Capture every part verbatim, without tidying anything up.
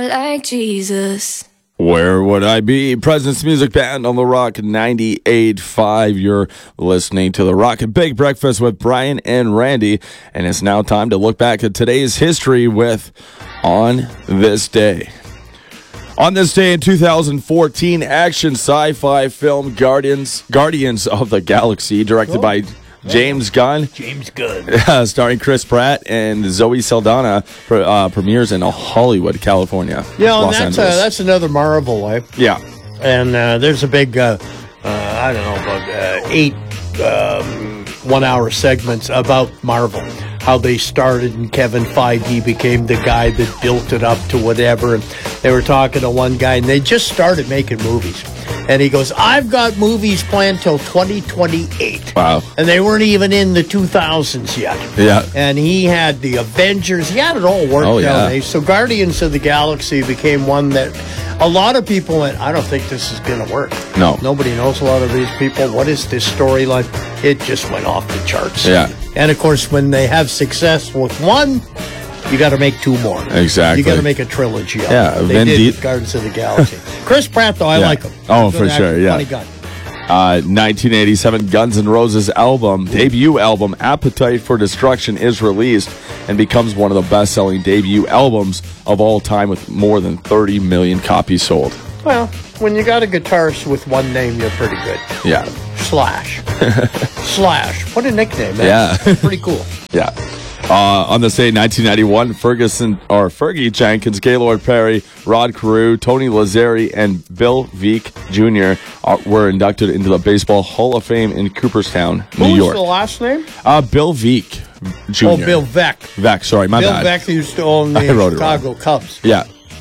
I like Jesus. Where would I be? President's Music Band on The Rock ninety-eight point five. You're listening to The Rock and Big Breakfast with Brian and Randy. And it's now time to look back at today's history with On This Day. On this day in two thousand fourteen, action sci-fi film Guardians Guardians of the Galaxy, directed oh. by James Gunn. James Gunn. Uh, starring Chris Pratt and Zoe Saldana, uh, premieres in Hollywood, California. Yeah, and that's, uh, that's another Marvel, eh? Yeah. And uh, there's a big, uh, uh, I don't know, about uh, eight um, one-hour segments about Marvel. How they started, and Kevin Feige became the guy that built it up to whatever. And they were talking to one guy, and they just started making movies. And he goes, I've got movies planned till twenty twenty-eight. Wow. And they weren't even in the two thousands yet. Yeah. And he had the Avengers. He had it all worked oh, out. Yeah. So Guardians of the Galaxy became one that a lot of people went, I don't think this is going to work. No. Nobody knows a lot of these people. What is this storyline? It just went off the charts. Yeah. And, of course, when they have success with one, you got to make two more. Exactly. You got to make a trilogy of yeah, them. They Vin did Di- with Guardians of the Galaxy. Chris Pratt, though, I yeah. like him. Oh, Good for actor, sure, yeah. Funny guy. Uh, nineteen eighty-seven, Guns N' Roses' album, debut album, Appetite for Destruction, is released and becomes one of the best-selling debut albums of all time with more than thirty million copies sold. Well, when you got a guitarist with one name, you're pretty good. Yeah. Slash. Slash. What a nickname, man. Yeah. Pretty cool. Yeah. Uh, on this day, nineteen ninety-one, Ferguson or Fergie Jenkins, Gaylord Perry, Rod Carew, Tony Lazzari, and Bill Veeck Junior are, were inducted into the Baseball Hall of Fame in Cooperstown, New Who York. was the last name? Uh, Bill Veeck Junior Oh, Bill Veeck. Veeck, sorry, my Bill bad. Bill Veeck used to own the Chicago Cubs. Yeah.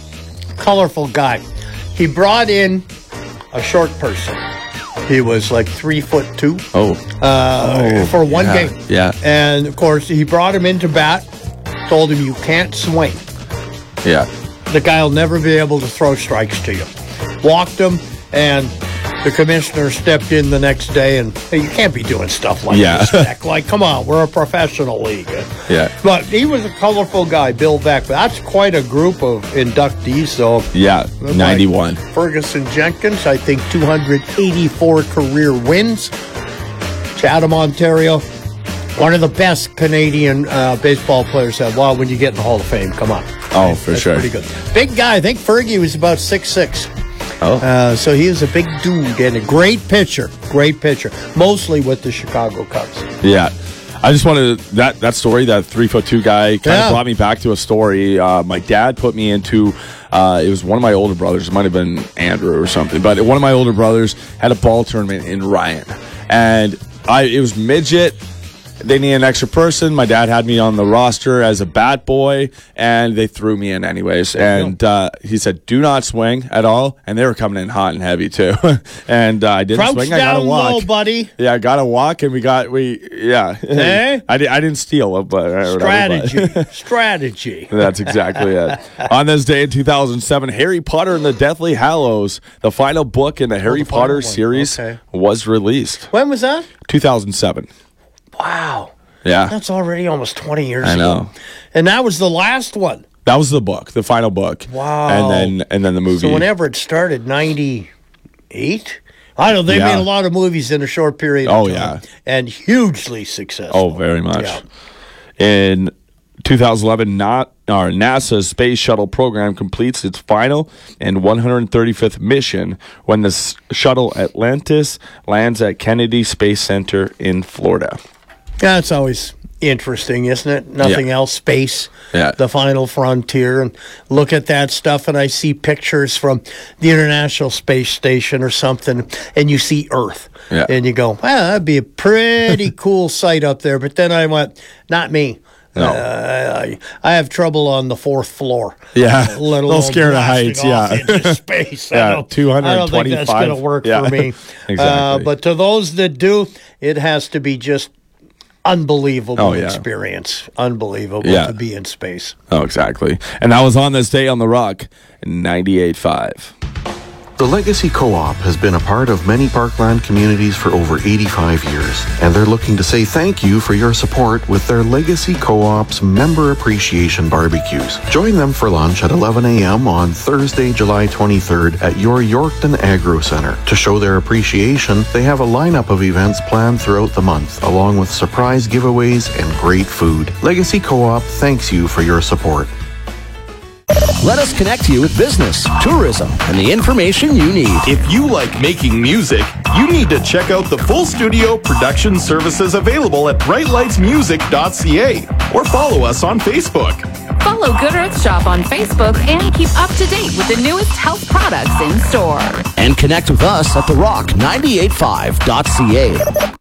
Colorful guy. He brought in a short person. He was like three foot two. Oh. Uh, oh for one yeah, game. Yeah. And, of course, he brought him into bat, told him you can't swing. Yeah. The guy will never be able to throw strikes to you. Walked him, and the commissioner stepped in the next day and, hey, you can't be doing stuff like yeah. this, Veeck. Like, come on, we're a professional league. Yeah. But he was a colorful guy, Bill Veeck. But that's quite a group of inductees, so. Yeah, ninety-one. Like Ferguson Jenkins, I think two hundred eighty-four career wins. Chatham, Ontario. One of the best Canadian uh, baseball players. That, well, when you get in the Hall of Fame, come on. Oh, for That's sure. Pretty good. Big guy. I think Fergie was about six six. Oh. Uh, so he was a big dude and a great pitcher. Great pitcher. Mostly with the Chicago Cubs. Yeah. I just wanted that that story, that three foot two guy, kind Yeah. of brought me back to a story. Uh, my dad put me into. Uh, it was one of my older brothers. It might have been Andrew or something, but one of my older brothers had a ball tournament in Ryan, and I it was midget. They needed an extra person. My dad had me on the roster as a bat boy, and they threw me in anyways. And uh, he said, "Do not swing at all." And they were coming in hot and heavy too. and uh, I didn't Crouch swing. I got to down walk, low, buddy. Yeah, I got to walk, and we got we yeah. Hey? I, di- I didn't steal it, but or whatever, Strategy. but- Strategy. That's exactly it. On this day in two thousand seven, Harry Potter and the Deathly Hallows, the final book in the Harry the final Potter one. series, Okay. was released. When was that? two thousand seven. Wow. Yeah. That's already almost twenty years I ago. know. And that was the last one. That was the book, the final book. Wow. And then and then the movie. So whenever it started, ninety-eight? I don't know. They Yeah. made a lot of movies in a short period Oh, of time. yeah. And hugely successful. Oh, very much. Yeah. In two thousand eleven, not, or NASA's Space Shuttle program completes its final and one hundred thirty-fifth mission when the s- shuttle Atlantis lands at Kennedy Space Center in Florida. That's always interesting, isn't it? Nothing Yeah. else. Space. Yeah. The final frontier. And look at that stuff, and I see pictures from the International Space Station or something, and you see Earth. Yeah. And you go, well, that'd be a pretty cool sight up there. But then I went, not me. No. Uh, I, I have trouble on the fourth floor. Yeah. Let A little alone scared of blasting heights, off yeah. into space. Yeah, I don't, two hundred I don't think that's twenty-five. going to work Yeah. for me. Exactly. Uh, but to those that do, it has to be just unbelievable Oh, yeah. experience. Unbelievable Yeah. to be in space. Oh, exactly. And that was on this day on The Rock, ninety-eight point five. The Legacy Co-op has been a part of many Parkland communities for over eighty-five years, and they're looking to say thank you for your support with their Legacy Co-op's Member Appreciation Barbecues. Join them for lunch at eleven a.m. on Thursday, July twenty-third at your Yorkton Agro Center. To show their appreciation, they have a lineup of events planned throughout the month, along with surprise giveaways and great food. Legacy Co-op thanks you for your support. Let us connect you with business, tourism, and the information you need. If you like making music, you need to check out the full studio production services available at bright lights music dot c a or follow us on Facebook. Follow Good Earth Shop on Facebook and keep up to date with the newest health products in store. And connect with us at the rock nine eight five dot c a.